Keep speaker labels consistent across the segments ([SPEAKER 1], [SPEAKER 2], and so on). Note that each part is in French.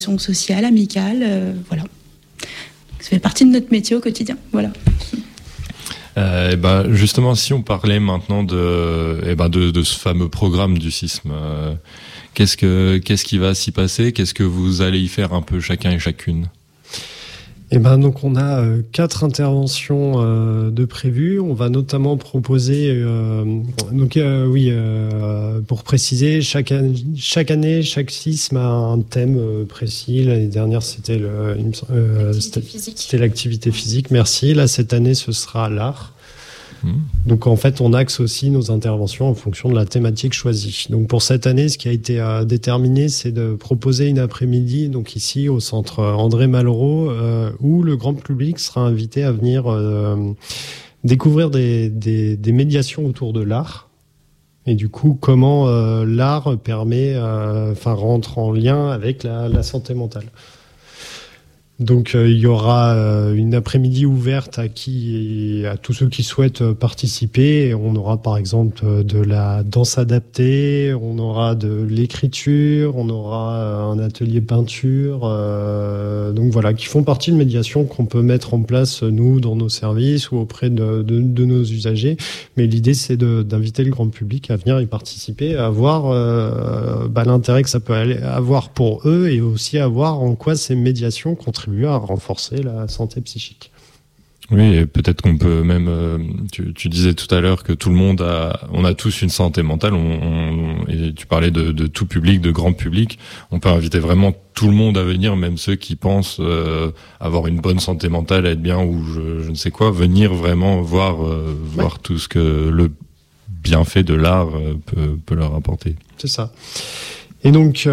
[SPEAKER 1] sociale, amicale, voilà. Ça fait partie de notre métier au quotidien, voilà.
[SPEAKER 2] Justement, si on parlait maintenant de ce fameux programme du CISM, qu'est-ce qui va s'y passer? Qu'est-ce que vous allez y faire un peu chacun et chacune?
[SPEAKER 3] Donc on a 4 interventions de prévues. On va notamment proposer, pour préciser, chaque année, chaque CISM a un thème précis. L'année dernière, c'était l'activité physique. Merci. Là, cette année, ce sera l'art. Donc en fait, on axe aussi nos interventions en fonction de la thématique choisie. Donc pour cette année, ce qui a été déterminé, c'est de proposer une après-midi, donc ici au centre André Malraux, où le grand public sera invité à venir découvrir des médiations autour de l'art. Et du coup, comment l'art rentre en lien avec la santé mentale. Donc il y aura une après-midi ouverte à tous ceux qui souhaitent participer. On aura par exemple de la danse adaptée, on aura de l'écriture, on aura un atelier peinture. Donc voilà, qui font partie de médiation qu'on peut mettre en place nous dans nos services ou auprès de nos usagers. Mais l'idée c'est d'inviter le grand public à venir y participer, à voir l'intérêt que ça peut avoir pour eux et aussi à voir en quoi ces médiations contribuent à renforcer la santé psychique.
[SPEAKER 2] Oui, et peut-être qu'on peut même. Tu disais tout à l'heure que tout le monde on a tous une santé mentale. Et tu parlais de tout public, de grand public. On peut inviter vraiment tout le monde à venir, même ceux qui pensent avoir une bonne santé mentale, être bien ou je ne sais quoi, venir vraiment voir tout ce que le bienfait de l'art peut leur apporter.
[SPEAKER 3] C'est ça. Et donc,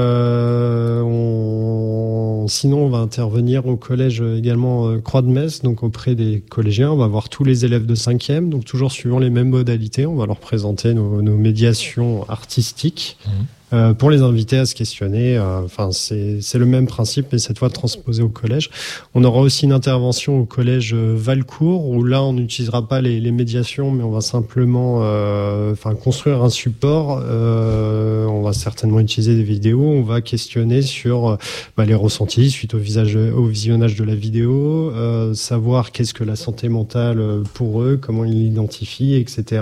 [SPEAKER 3] sinon, on va intervenir au collège également Croix de Metz, donc auprès des collégiens. On va voir tous les élèves de 5e, donc toujours suivant les mêmes modalités. On va leur présenter nos médiations artistiques. Pour les inviter à se questionner. C'est le même principe, mais cette fois transposé au collège. On aura aussi une intervention au collège Valcourt, où là, on n'utilisera pas les médiations, mais on va simplement construire un support. On va certainement utiliser des vidéos. On va questionner sur les ressentis suite au visionnage de la vidéo, savoir qu'est-ce que la santé mentale pour eux, comment ils l'identifient, etc.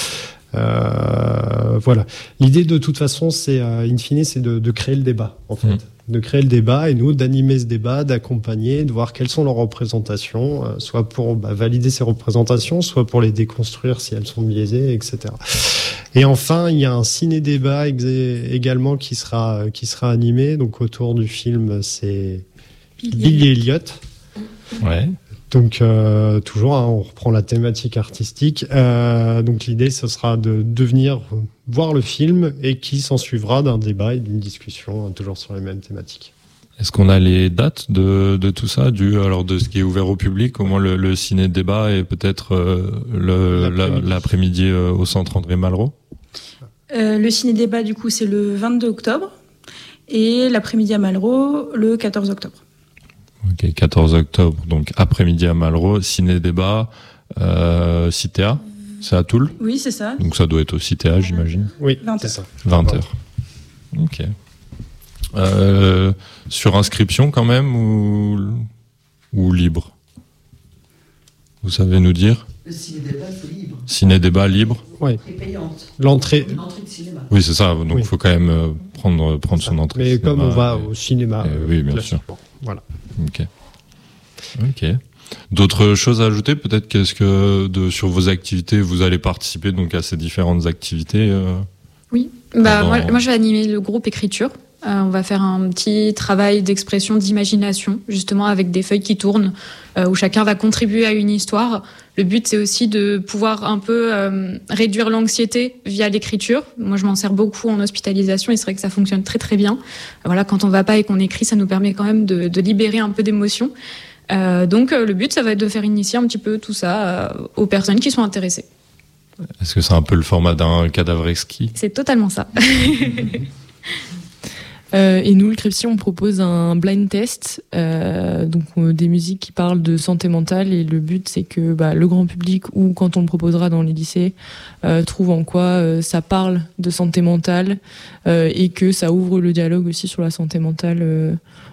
[SPEAKER 3] Voilà. L'idée de toute façon, c'est in fine, c'est de créer le débat, en fait. De créer le débat et nous d'animer ce débat, d'accompagner, de voir quelles sont leurs représentations, soit pour valider ces représentations, soit pour les déconstruire si elles sont biaisées, etc. Et enfin, il y a un ciné-débat également qui sera animé, donc autour du film, c'est Billy Elliot.
[SPEAKER 2] Ouais.
[SPEAKER 3] Donc toujours, on reprend la thématique artistique. Donc l'idée, ce sera de venir voir le film et qui s'en suivra d'un débat et d'une discussion toujours sur les mêmes thématiques.
[SPEAKER 2] Est-ce qu'on a les dates de tout ça, de ce qui est ouvert au public, au moins le ciné-débat et peut-être l'après-midi au centre André Malraux?
[SPEAKER 1] Le ciné-débat, du coup, c'est le 22 octobre et l'après-midi à Malraux, le 14 octobre.
[SPEAKER 2] Ok, 14 octobre, donc après-midi à Malraux, ciné-débat, Citéa, c'est à Toul?
[SPEAKER 1] Oui, c'est ça.
[SPEAKER 2] Donc ça doit être au Citéa, j'imagine.
[SPEAKER 3] Oui,
[SPEAKER 1] 20
[SPEAKER 3] c'est ça.
[SPEAKER 2] 20 heures. Ok. Sur inscription quand même ou libre? Vous savez nous dire?
[SPEAKER 4] Le ciné-débat, c'est libre.
[SPEAKER 2] Ciné-débat libre?
[SPEAKER 3] Oui.
[SPEAKER 4] C'est payante.
[SPEAKER 3] L'entrée
[SPEAKER 4] de cinéma.
[SPEAKER 2] Oui, c'est ça. Donc il faut quand même prendre son entrée.
[SPEAKER 3] Mais comme on va au cinéma.
[SPEAKER 2] Oui, bien sûr.
[SPEAKER 3] Voilà.
[SPEAKER 2] Ok. D'autres choses à ajouter? Peut-être sur vos activités, vous allez participer donc à ces différentes activités.
[SPEAKER 5] Oui. Moi, je vais animer le groupe écriture. On va faire un petit travail d'expression, d'imagination, justement avec des feuilles qui tournent, où chacun va contribuer à une histoire. Le but, c'est aussi de pouvoir un peu réduire l'anxiété via l'écriture. Moi, je m'en sers beaucoup en hospitalisation et c'est vrai que ça fonctionne très très bien. Voilà, quand on va pas et qu'on écrit, ça nous permet quand même de libérer un peu d'émotions. Donc, le but, ça va être de faire initier un petit peu tout ça aux personnes qui sont intéressées.
[SPEAKER 2] Est-ce que c'est un peu le format d'un cadavre exquis?
[SPEAKER 5] C'est totalement ça.
[SPEAKER 4] Et nous, le CRIPSI, on propose un blind test, donc des musiques qui parlent de santé mentale. Et le but, c'est que le grand public, ou quand on le proposera dans les lycées, trouve en quoi ça parle de santé mentale et que ça ouvre le dialogue aussi sur la santé mentale